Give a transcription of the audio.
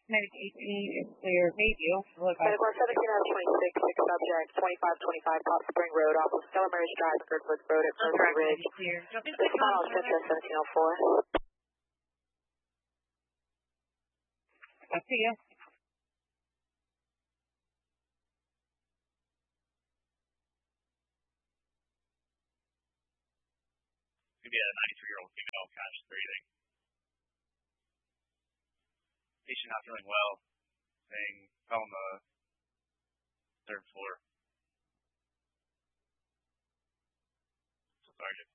medication is clear. Radio. Medical 17-26, 6 subjects, 2525 Top Spring Road, off of Stella Maris Drive, Girdwood Road at Mercy Ridge. This final Central 1704. I see you. Could be a 93-year-old female, cash breathing. Patient not feeling well, saying fell on the third floor. So sorry.